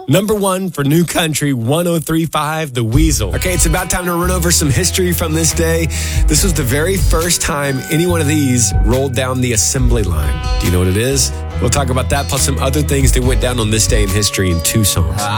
Number one for New Country 103.5, The Weasel. Okay, it's about time to run over some history from this day. This was the very first time any one of these rolled down the assembly line. Do you know what it is? We'll talk about that plus some other things that went down on this day in history in two songs.